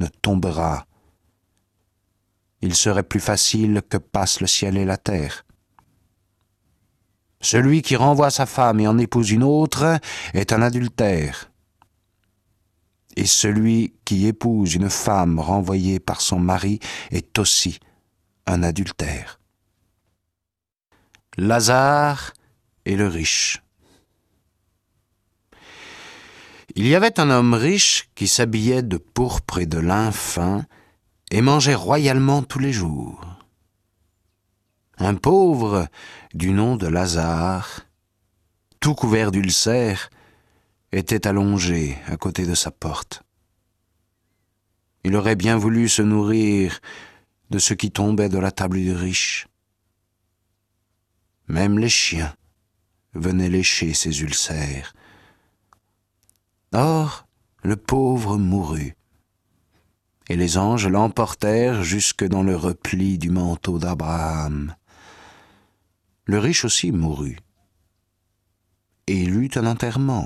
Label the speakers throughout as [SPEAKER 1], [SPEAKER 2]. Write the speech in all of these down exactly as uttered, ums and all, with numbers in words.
[SPEAKER 1] ne tombera. Il serait plus facile que passent le ciel et la terre. Celui qui renvoie sa femme et en épouse une autre est un adultère. Et celui qui épouse une femme renvoyée par son mari est aussi un adultère. Lazare et le riche. Il y avait un homme riche qui s'habillait de pourpre et de lin fin et mangeait royalement tous les jours. Un pauvre, du nom de Lazare, tout couvert d'ulcères, était allongé à côté de sa porte. Il aurait bien voulu se nourrir de ce qui tombait de la table du riche. Même les chiens venaient lécher ses ulcères. Or, le pauvre mourut, et les anges l'emportèrent jusque dans le repli du manteau d'Abraham. Le riche aussi mourut, et il eut un enterrement.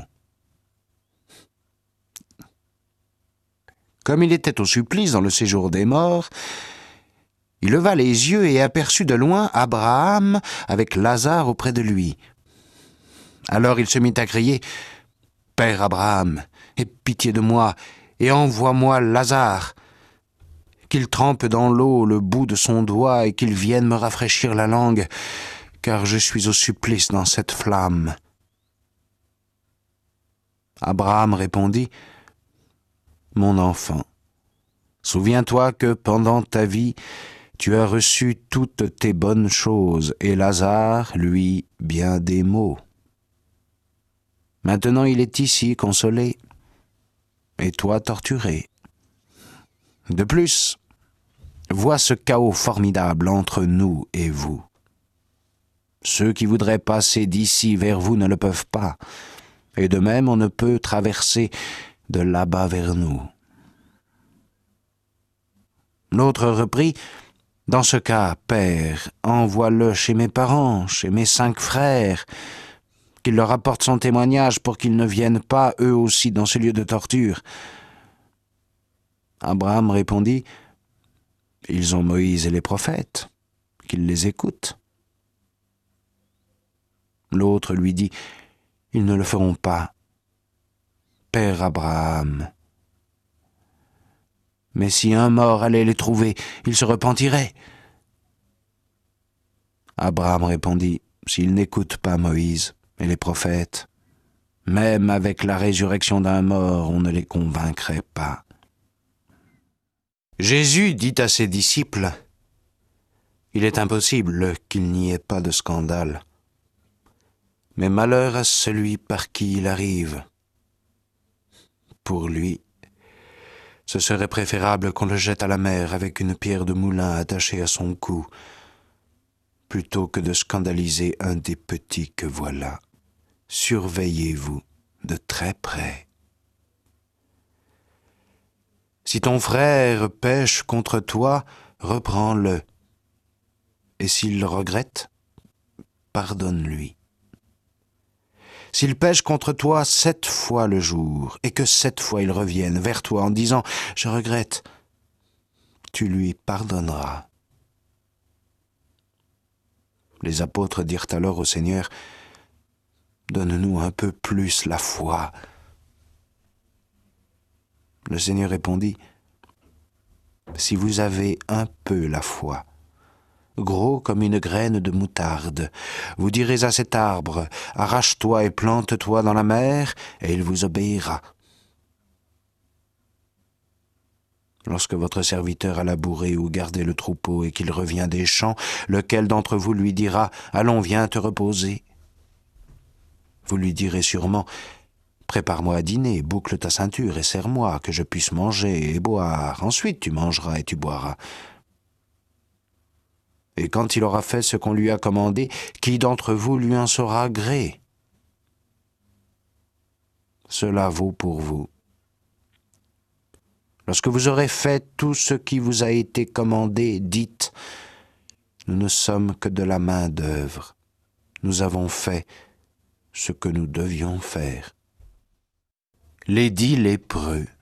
[SPEAKER 1] Comme il était au supplice dans le séjour des morts, il leva les yeux et aperçut de loin Abraham avec Lazare auprès de lui. Alors il se mit à crier « Père Abraham, aie pitié de moi et envoie-moi Lazare, qu'il trempe dans l'eau le bout de son doigt et qu'il vienne me rafraîchir la langue, car je suis au supplice dans cette flamme. » Abraham répondit « Mon enfant, souviens-toi que pendant ta vie, tu as reçu toutes tes bonnes choses, et Lazare, lui, bien des maux. Maintenant il est ici consolé, et toi torturé. De plus, vois ce chaos formidable entre nous et vous. Ceux qui voudraient passer d'ici vers vous ne le peuvent pas, et de même on ne peut traverser de là-bas vers nous. » L'autre reprit, « Dans ce cas, Père, envoie-le chez mes parents, chez mes cinq frères, qu'il leur apporte son témoignage pour qu'ils ne viennent pas eux aussi dans ce lieu de torture. » Abraham répondit, « Ils ont Moïse et les prophètes, qu'ils les écoutent. » L'autre lui dit, « Ils ne le feront pas. Père Abraham. Mais si un mort allait les trouver, ils se repentiraient. » Abraham répondit, « S'ils n'écoutent pas Moïse et les prophètes, même avec la résurrection d'un mort, on ne les convaincrait pas. » Jésus dit à ses disciples, « Il est impossible qu'il n'y ait pas de scandale, mais malheur à celui par qui il arrive. Pour lui, ce serait préférable qu'on le jette à la mer avec une pierre de moulin attachée à son cou, plutôt que de scandaliser un des petits que voilà. Surveillez-vous de très près. Si ton frère pêche contre toi, reprends-le, et s'il le regrette, pardonne-lui. S'il pêche contre toi sept fois le jour, et que sept fois il revienne vers toi en disant « Je regrette », tu lui pardonneras. » Les apôtres dirent alors au Seigneur, « Donne-nous un peu plus la foi. » Le Seigneur répondit, « Si vous avez un peu la foi, gros comme une graine de moutarde, vous direz à cet arbre, « Arrache-toi et plante-toi dans la mer », et il vous obéira. Lorsque votre serviteur a labouré ou gardé le troupeau et qu'il revient des champs, lequel d'entre vous lui dira « Allons, viens te reposer » ? Vous lui direz sûrement « Prépare-moi à dîner, boucle ta ceinture et serre-moi, que je puisse manger et boire. Ensuite tu mangeras et tu boiras. » Et quand il aura fait ce qu'on lui a commandé, qui d'entre vous lui en saura gré ? Cela vaut pour vous. Lorsque vous aurez fait tout ce qui vous a été commandé, dites « Nous ne sommes que de la main d'œuvre. Nous avons fait ce que nous devions faire. » Les dix lépreux.